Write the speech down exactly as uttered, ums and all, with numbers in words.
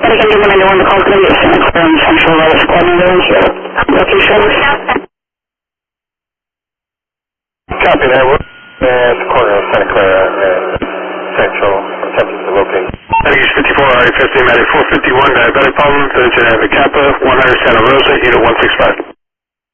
Again, give me ninety-one, the call's going to be at Santa Clara and Central Road, squad number here. Location. Copy that. We're at the corner of Santa Clara and Central, attempting to locate. Navigator fifty-four, R A fifty, Matic four fifty-one, diabetic problem, Vincent Ave Kappa, one hundred Santa Rosa, unit one six five.